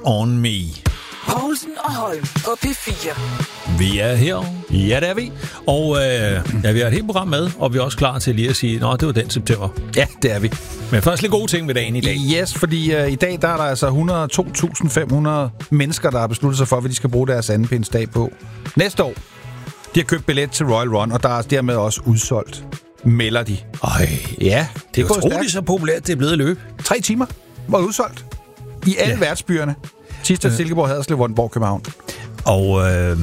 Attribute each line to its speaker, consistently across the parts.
Speaker 1: on Me.
Speaker 2: Poulsen og Holm på P4.
Speaker 1: Vi er her. Ja, det er vi. Og vi har et helt program med, og vi er også klar til lige at sige, nå, det var den september.
Speaker 3: Ja, det er vi.
Speaker 1: Men først lidt gode ting ved dagen i dag.
Speaker 3: Yes, fordi i dag der er der altså 102.500 mennesker, der har besluttet sig for, hvad de skal bruge deres andenpindsdag på. Næste år, de har købt billet til Royal Run, og der er dermed også udsolgt, melder de. Ja,
Speaker 1: det er utroligt så populært, det er blevet at løbe.
Speaker 3: 3 timer var udsolgt i alle værtsbyerne. Sidst Silkeborg, Haderslev, Vordingborg, København.
Speaker 1: Og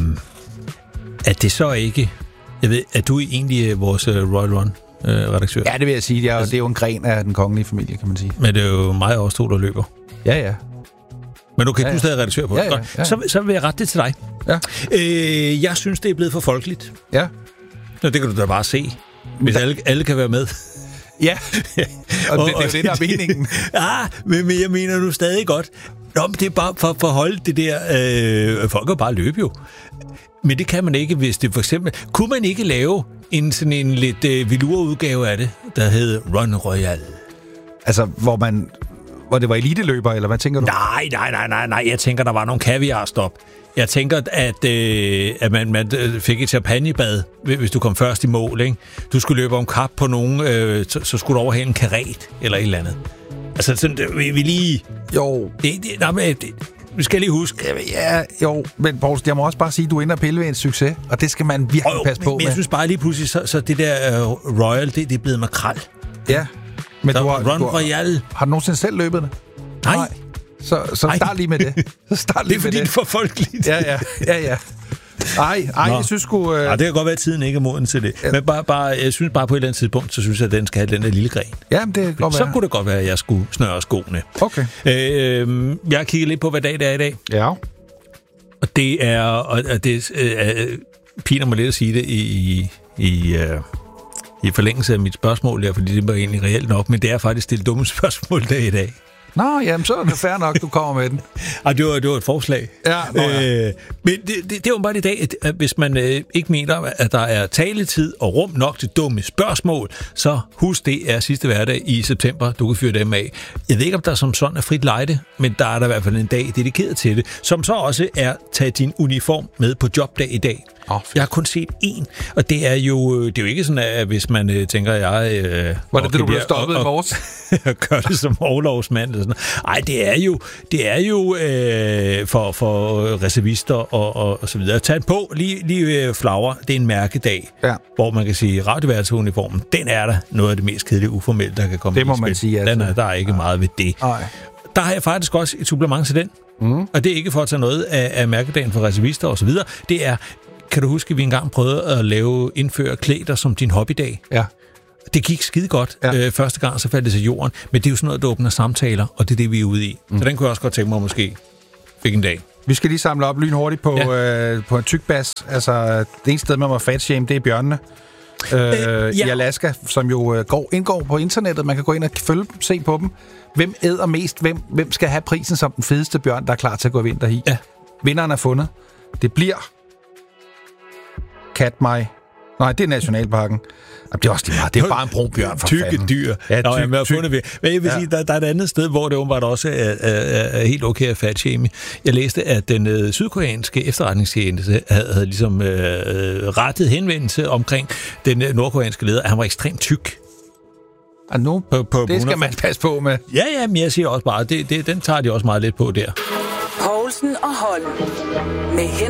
Speaker 1: er det så ikke... Jeg ved, er du egentlig vores Royal Run-redaktør?
Speaker 3: Ja, det vil jeg sige. Det er jo en gren af den kongelige familie, kan man sige.
Speaker 1: Men det er jo mig og os to, der løber.
Speaker 3: Ja.
Speaker 1: Men okay, du er stadig redaktør på det.
Speaker 3: Ja.
Speaker 1: Så vil jeg rette det til dig.
Speaker 3: Ja.
Speaker 1: Jeg synes, det er blevet for folkeligt.
Speaker 3: Ja.
Speaker 1: Nå, det kan du da bare se. Hvis alle kan være med.
Speaker 3: Ja, og det er jo det, der er meningen.
Speaker 1: Men jeg mener nu stadig godt. Nå, men det er bare for at holde det der... folk kan bare løbe jo. Men det kan man ikke, hvis det for eksempel... Kunne man ikke lave sådan en lidt velure-udgave af det, der hed Run Royal?
Speaker 3: Altså, hvor det var eliteløber, eller hvad tænker du?
Speaker 1: Nej. Jeg tænker, der var nogle kaviarstop. Jeg tænker, at man fik et champagnebad, hvis du kom først i mål, ikke? Du skulle løbe om kap på nogen, så skulle du overhale en karet, eller et eller andet. Altså, sådan, vi lige...
Speaker 3: Jo.
Speaker 1: Vi skal lige huske.
Speaker 3: Ja, jo. Men Poulsen, jeg må også bare sige, at du er inde og pille ved en succes, og det skal man virkelig passe på med.
Speaker 1: Men jeg synes bare lige pludselig, så det der Royal, det er blevet makrel.
Speaker 3: Ja. Men
Speaker 1: Run Royal.
Speaker 3: Har du nogensinde selv løbet det?
Speaker 1: Nej.
Speaker 3: Så start lige med det.
Speaker 1: Det er fordi, det er for folkeligt.
Speaker 3: Ja. Ej, jeg synes sgu...
Speaker 1: Det kan godt være, at tiden ikke er moden til det. Ja. Men bare, jeg synes bare på et eller andet tidspunkt, så synes jeg, at den skal have den der lille gren.
Speaker 3: Ja, det kan godt være.
Speaker 1: Så kunne det godt være, at jeg skulle snøre skoene.
Speaker 3: Okay.
Speaker 1: Jeg har kigget lidt på, hvad dag det er i dag.
Speaker 3: Ja.
Speaker 1: Og det er... Og det piner mig lidt at sige det i forlængelse af mit spørgsmål her, fordi det var egentlig reelt nok, men det er faktisk stille dumme spørgsmål der i dag.
Speaker 3: Nå, jamen så er det fair nok, du kommer med den.
Speaker 1: Det var et forslag.
Speaker 3: Ja.
Speaker 1: Men det er jo bare i dag, at hvis man ikke mener, at der er taletid og rum nok til dumme spørgsmål, så husk, det er sidste hverdag i september, du kan fyre dem af. Jeg ved ikke, om der som sådan er frit lejde, men der er der i hvert fald en dag dedikeret til det, som så også er tage din uniform med på jobdag i dag. Jeg har kun set én, og det er jo ikke sådan, at hvis man tænker,
Speaker 3: var det du blev stoppet i morges?
Speaker 1: Og gør det som overlovsmand. Nej, det er jo for reservister og så videre. Tag på lige flagre. Det er en mærkedag, hvor man kan sige, radioværelsesuniformen, den er der noget af det mest kedelige uformelle, der kan komme.
Speaker 3: Det må man sige. Altså.
Speaker 1: Der er ikke meget ved det.
Speaker 3: Nej.
Speaker 1: Der har jeg faktisk også et supplement til den. Og det er ikke for at tage noget af mærkedagen for reservister og så videre. Det er... Kan du huske, at vi engang prøvede at indføre klæder som din hobbydag?
Speaker 3: Ja.
Speaker 1: Det gik skide godt. Første gang, så faldt det til jorden. Men det er jo sådan noget, der åbner samtaler, og det er det, vi er ude i. Så den kunne jeg også godt tænke mig, måske fik en dag.
Speaker 3: Vi skal lige samle op lynhurtigt på en tyk bas. Altså, det eneste sted, man må fatshame, det er bjørnene. I Alaska, som jo indgår på internettet. Man kan gå ind og se på dem. Hvem æder mest? Hvem skal have prisen som den fedeste bjørn, der er klar til at gå vinter i?
Speaker 1: Ja.
Speaker 3: Vinderen er fundet. Det bliver... Katmai. Nej, det er Nationalparken. Det er også lige meget. Det er bare en brunbjørn for
Speaker 1: tykke dyr.
Speaker 3: Ja,
Speaker 1: men jeg vil sige, der er et andet sted, hvor det åbenbart også er helt okay at fatshame. Jeg læste, at den sydkoreanske efterretningstjeneste havde ligesom rettet henvendelse omkring den nordkoreanske leder, at han var ekstremt tyk.
Speaker 3: Nu, det skal man passe på med.
Speaker 1: Ja, men jeg siger også bare, den tager de også meget lidt på der.
Speaker 2: Poulsen og Holm med